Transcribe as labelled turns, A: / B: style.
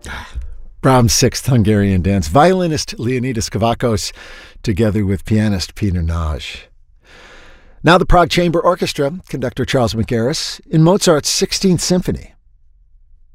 A: Brahms' Sixth Hungarian Dance. Violinist Leonidas Kavakos together with pianist Peter Nagy. Now the Prague Chamber Orchestra, conductor Charles McGarris, in Mozart's 16th Symphony.